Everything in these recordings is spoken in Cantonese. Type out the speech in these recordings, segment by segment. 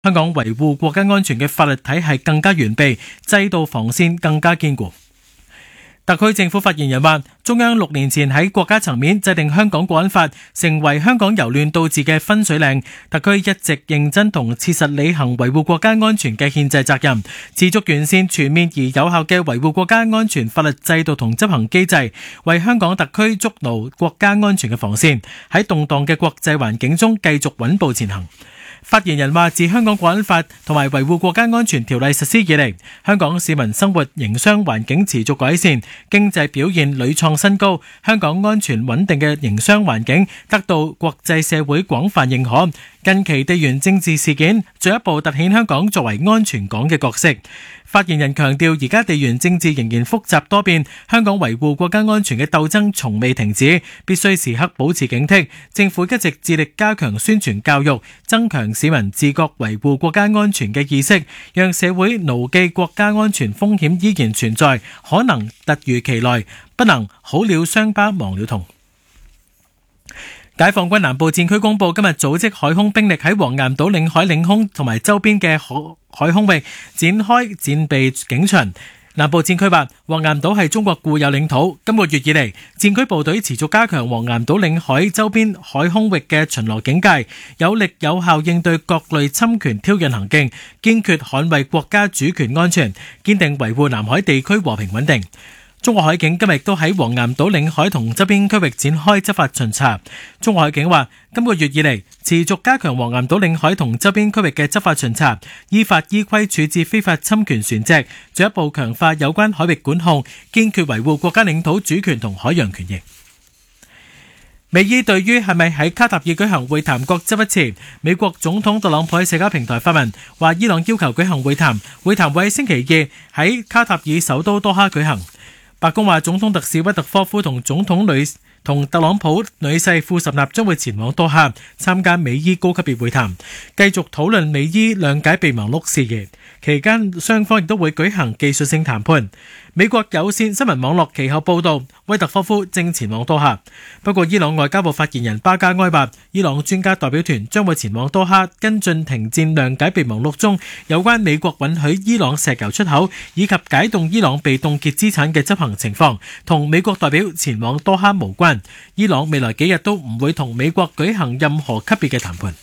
香港維護國家安全嘅法律體系更加完備，制度防線更加堅固。特區政府發言人話，中央6年前喺國家層面制定香港國安法，成為香港由亂到治嘅分水嶺。特區一直認真同切實履行維護國家安全嘅憲制責任，持續完善全面而有效嘅維護國家安全法律制度同執行機制，為香港特區築牢國家安全嘅防線，喺動盪嘅國際環境中繼續穩步前行。發言人話，自香港國安法同埋維護國家安全條例實施以嚟，香港市民生活營商環境持續改善，經濟表現屢創新高，香港安全穩定嘅營商環境得到國際社會廣泛認可。近期地緣政治事件進一步凸顯香港作為安全港嘅角色。發言人強調，而家地緣政治仍然複雜多變，香港維護國家安全嘅鬥爭從未停止，必須時刻保持警惕。政府一直致力加強宣傳教育，增強市民自覺維護國家安全嘅意識，讓社會牢記國家安全風險依然存在，可能突如其來，不能好了傷疤忘了痛。解放軍南部戰區公佈，今日組織海空兵力喺黃岩島領海領空同埋周邊嘅海空域展開戰備警巡。南部戰區話，黃岩島係中國固有領土，今個月以嚟，戰區部隊持續加強黃岩島領海周邊海空域嘅巡邏警戒，有力有效應對各類侵權挑釁行徑，堅決捍衛國家主權安全，堅定維護南海地區和平穩定。中國海警今日都喺黃岩島領海同周邊區域展開執法巡查。中國海警話，今個月以嚟持續加強黃岩島領海同周邊區域嘅執法巡查，依法依規處置非法侵權船隻，進一步強化有關海域管控，堅決維護國家領土主權同海洋權益。美伊對於係咪喺卡塔爾舉行會談各執一詞，美國總統特朗普喺社交平台發文話，伊朗要求舉行會談，會談會喺星期二喺卡塔爾首都多哈舉行。白宮話，總統特使屈特科夫同特朗普女婿庫什納將會前往多哈參加美伊高級別會談，繼續討論美伊諒解備忘錄事宜。期間雙方亦都會舉行技術性談判。美國有線新聞網絡其後報道，威特科夫正前往多哈。不過伊朗外交部發言人巴加埃話，伊朗專家代表團將會前往多哈跟進停戰諒解備忘錄中有關美國允許伊朗石油出口以及解凍伊朗被凍結資產嘅執行情況，同美國代表前往多哈無關。伊朗未來幾日都唔會同美國舉行任何級別嘅談判。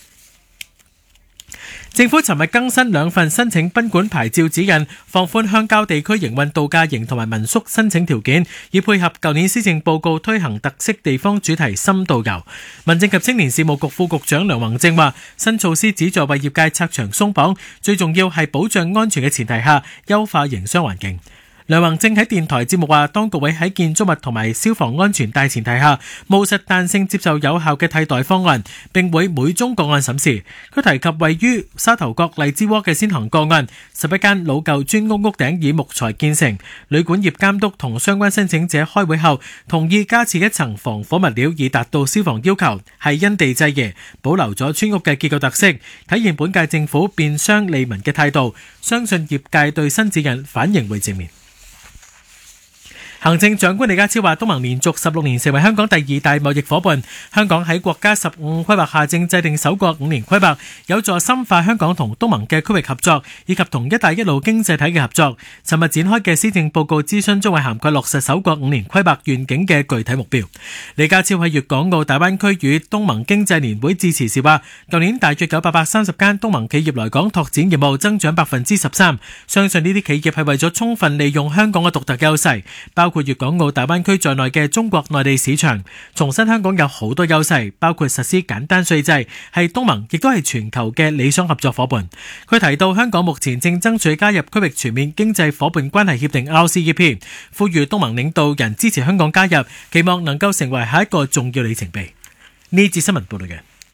政府尋日更新2份申請賓館牌照指引，放寬鄉郊地區營運度假營同埋民宿申請條件，以配合舊年施政報告推行特色地方主題深度遊。民政及青年事務局副局長梁宏正話，新措施旨在為業界拆牆鬆綁，最重要係保障安全嘅前提下，優化營商環境。梁宏正喺電台節目話，當局會喺建築物同埋消防安全大前提下，務實彈性接受有效嘅替代方案，並會每宗個案審視。佢提及位於沙頭角荔枝窩嘅先行個案，11間老舊磚屋屋頂以木材建成，旅館業監督同相關申請者開會後，同意加設一層防火物料以達到消防要求，係因地制宜，保留咗村屋嘅結構特色，體現本屆政府便商利民嘅態度。相信業界對新指引反應會正面。行政長官李家超話，東盟連續16年成為香港第2大貿易夥伴。香港喺國家15規劃下正制定首個5年規劃，有助深化香港同東盟嘅區域合作，以及同一帶一路經濟體嘅合作。尋日展開嘅施政報告諮詢將會涵蓋落實首個5年規劃願景嘅具體目標。李家超喺粵港澳大灣區與東盟經濟年會致辭時話，舊年大約有830間東盟企業來港拓展業務，增長13%。相信呢啲企業係為咗充分利用香港嘅獨特優勢，包括粵港澳大灣區在內嘅中國內地市場。重申香港有好多優勢，包括實施簡單稅制，係東盟亦都係全球嘅理想合作夥伴。佢提到香港目前正爭取加入區域全面經濟夥伴關係協定 RCEP， 呼籲東盟領導人支持香港加入，期望能夠成為下一個重要里程碑。呢節新聞報道嘅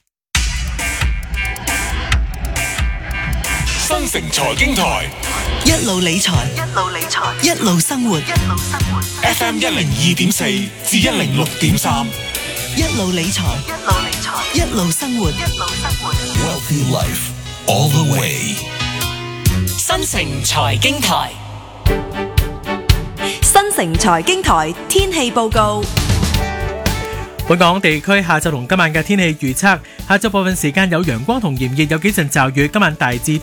新城財經台， 一路理財，一路生活。 FM 102.4至106.3， 一路理財，一路生活。 Wealthy Life all the way。 新城財經台， 新城財經台天氣報告。 本港地區下晝同今晚嘅天氣預測，下晝部分時間有陽光同炎熱，有幾陣驟雨，今晚大致